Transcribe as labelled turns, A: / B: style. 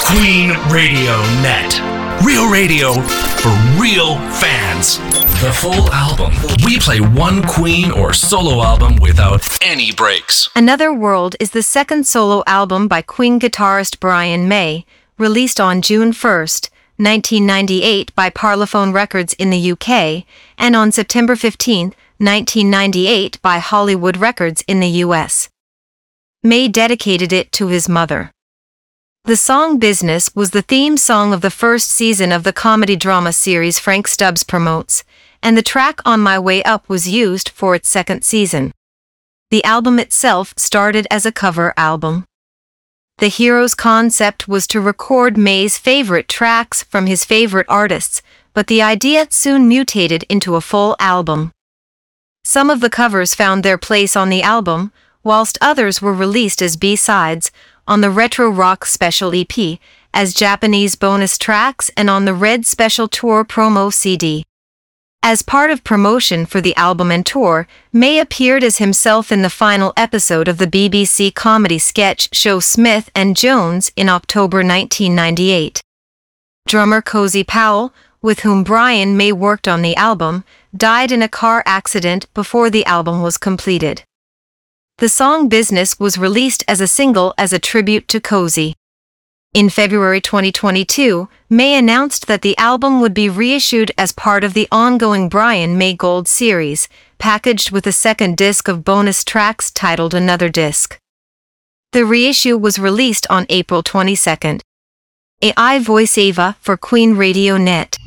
A: Queen Radio Net. Real radio for real fans. The full album. We play one Queen or solo album without any breaks.
B: Another World is the second solo album by Queen guitarist Brian May, released on June 1st, 1998 by Parlophone Records in the UK, and on September 15, 1998 by Hollywood Records in the US. May dedicated it to his mother. The song Business was the theme song of the first season of the comedy-drama series Frank Stubbs promotes, and the track On My Way Up was used for its second season. The album itself started as a cover album. The Heroes concept was to record May's favorite tracks from his favorite artists, but the idea soon mutated into a full album. Some of the covers found their place on the album, whilst others were released as B-sides, on the Retro Rock Special EP, as Japanese bonus tracks and on the Red Special Tour promo CD. As part of promotion for the album and tour, May appeared as himself in the final episode of the BBC comedy sketch show Smith and Jones in October 1998. Drummer Cozy Powell, with whom Brian May worked on the album, died in a car accident before the album was completed. The song Business was released as a single as a tribute to Cozy. In February 2022, May announced that the album would be reissued as part of the ongoing Brian May Gold series, packaged with a second disc of bonus tracks titled Another Disc. The reissue was released on April 22. AI Voice Ava for Queen Radio Net.